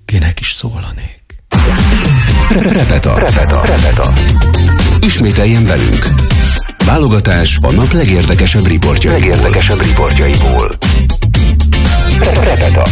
kinek is szólanék. Repeta. Ismételjen velünk. Válogatás a nap legérdekesebb riportjaiból. Repeta.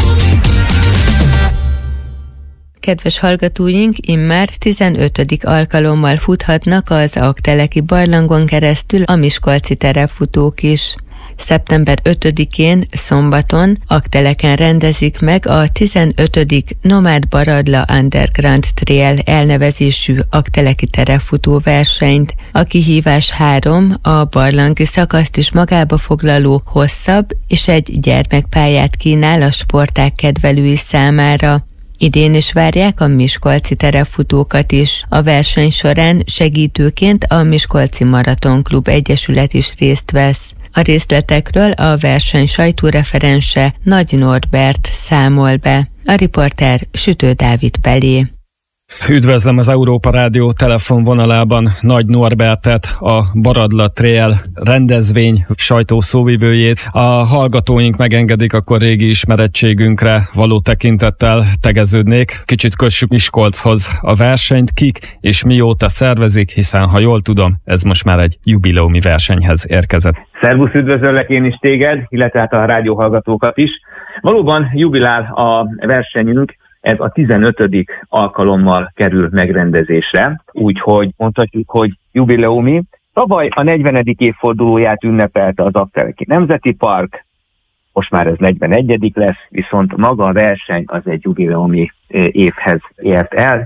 Kedves hallgatóink, immár 15. alkalommal futhatnak az Aggteleki barlangon keresztül a miskolci terepfutók is. Szeptember 5-én, szombaton Aggteleken rendezik meg a 15. Nomád Baradla Underground Trail elnevezésű aggteleki terepfutó versenyt. A kihívás 3, a barlangi szakaszt is magába foglaló hosszabb és egy gyermekpályát kínál a sportág kedvelői számára. Idén is várják a miskolci terepfutókat is. A verseny során segítőként a Miskolci Maratonklub Egyesület is részt vesz. A részletekről a verseny sajtóreferense Nagy Norbert számol be. A riporter Sütő Dávid Pelé. Üdvözlöm az Európa Rádió telefonvonalában Nagy Norbertet, a Baradla Trail rendezvény sajtószóvivőjét. A hallgatóink megengedik, akkor régi ismerettségünkre való tekintettel tegeződnék. Kicsit kössük Miskolchoz a versenyt, kik és mióta szervezik, hiszen ha jól tudom, ez most már egy jubileumi versenyhez érkezett. Szervusz, üdvözöllek én is téged, illetve hát a rádióhallgatókat is. Valóban jubilál a versenyünk, ez a 15. alkalommal kerül megrendezésre, úgyhogy mondhatjuk, hogy jubileumi. Tavaly a 40. évfordulóját ünnepelte az Aggteleki Nemzeti Park, most már ez 41. lesz, viszont maga a verseny az egy jubileumi évhez ért el.